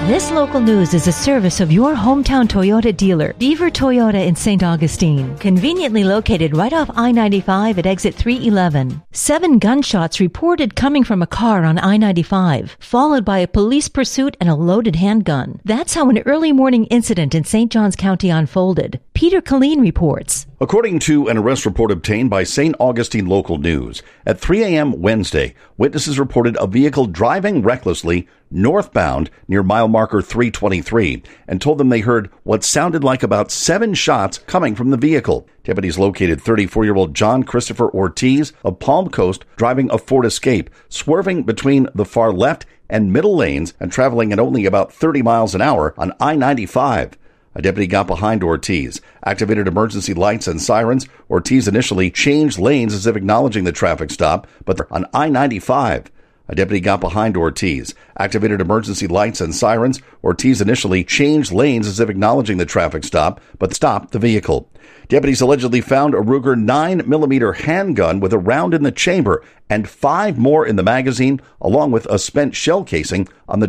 This local news is a service of your hometown Toyota dealer, Beaver Toyota in St. Augustine, conveniently located right off I-95 at exit 311. 7 gunshots reported coming from a car on I-95, followed by a police pursuit and a loaded handgun. That's how an early morning incident in St. Johns County unfolded. Peter Killeen reports. According to an arrest report obtained by St. Augustine Local News, at 3 a.m. Wednesday, witnesses reported a vehicle driving recklessly northbound near mile marker 323 and told them they heard what sounded like about 7 shots coming from the vehicle. Deputies located 34-year-old John Christopher Ortiz of Palm Coast driving a Ford Escape, swerving between the far left and middle lanes and traveling at only about 30 miles an hour on I-95. A deputy got behind Ortiz, activated emergency lights and sirens. Ortiz initially changed lanes as if acknowledging the traffic stop, but on I-95. A deputy got behind Ortiz, activated emergency lights and sirens. Ortiz initially changed lanes as if acknowledging the traffic stop, but stopped the vehicle. Deputies allegedly found a Ruger 9mm handgun with a round in the chamber and 5 more in the magazine, along with a spent shell casing on the